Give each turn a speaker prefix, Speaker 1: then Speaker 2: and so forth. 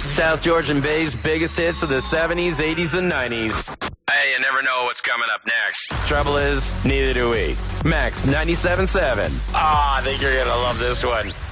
Speaker 1: South Georgian Bay's biggest hits of the 70s, 80s, and 90s. Hey, you never know what's coming up next. Trouble is, neither do we. Max 97.7. I think you're going to love this one.